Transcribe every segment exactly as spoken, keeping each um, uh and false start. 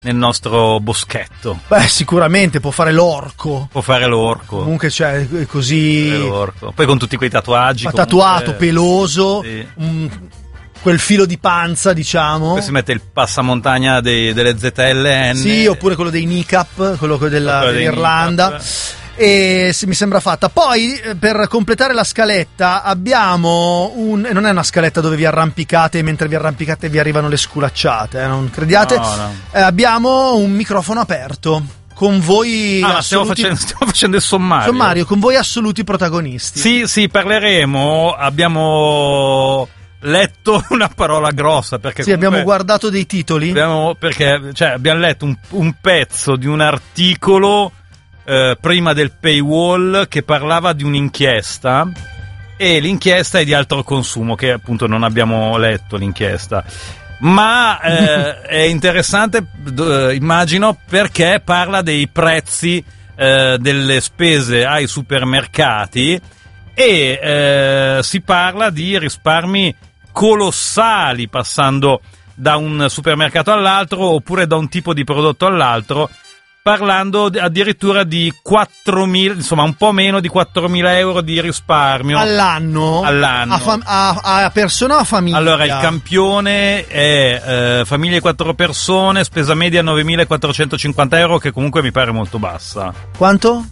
nel nostro boschetto. Beh, sicuramente può fare l'orco. Può fare l'orco. Comunque, cioè, così. L'orco. Poi con tutti quei tatuaggi. Ma tatuato, comunque, peloso. Sì. Un, quel filo di panza, diciamo. Poi si mette il passamontagna dei, delle Z L N. Sì, oppure quello dei kneecap, quello della, quello dell'Irlanda. E se mi sembra fatta. Poi, per completare la scaletta, abbiamo un. Non è una scaletta dove vi arrampicate e mentre vi arrampicate vi arrivano le sculacciate, eh, non crediate. No, no. Eh, abbiamo un microfono aperto con voi. Ah, assoluti... stiamo, facendo, stiamo facendo il sommario. Sommario, con voi assoluti protagonisti. Sì, sì, parleremo. Abbiamo letto una parola grossa perché sì, abbiamo guardato dei titoli. Abbiamo, perché cioè, abbiamo letto un, un pezzo di un articolo eh, prima del paywall che parlava di un'inchiesta, e l'inchiesta è di altro consumo, che appunto non abbiamo letto l'inchiesta, ma eh, è interessante, eh, immagino, perché parla dei prezzi eh, delle spese ai supermercati e eh, si parla di risparmi colossali passando da un supermercato all'altro oppure da un tipo di prodotto all'altro, parlando addirittura di quattromila, insomma un po' meno di quattromila euro di risparmio all'anno, all'anno. A, fam- a, a persona o a famiglia? Allora il campione è eh, famiglie quattro persone, spesa media novemilaquattrocentocinquanta euro, che comunque mi pare molto bassa. Quanto?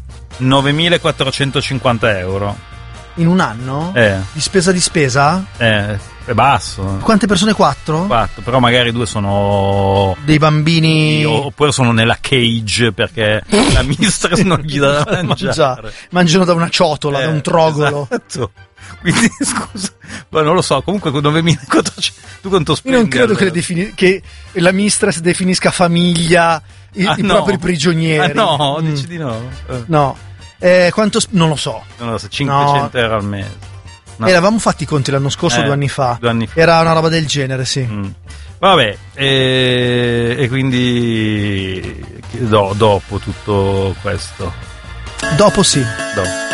novemilaquattrocentocinquanta euro in un anno? Eh. Di spesa di spesa? Eh, è basso. Quante persone? Quattro? Quattro, però magari due sono dei bambini, oppure sono nella cage perché la mistress non gli dà da mangiare. Mangiano da una ciotola, eh, da un trogolo. Esatto. Quindi scusa, ma non lo so, comunque con novemilaquattrocento tu quanto spendi? Io non credo che, le defini- che la mistress definisca famiglia i, ah, i no. propri prigionieri. Ah no, mm. dici di no? Eh. No. Eh, quanto sp- non lo so. Non lo so, cinquecento euro al mese. No. E l'avevamo fatti i conti l'anno scorso, eh, due anni fa. Due anni fa. Era una roba del genere, sì. Mm. Vabbè, e, e quindi do, dopo tutto questo. Dopo sì. Dopo.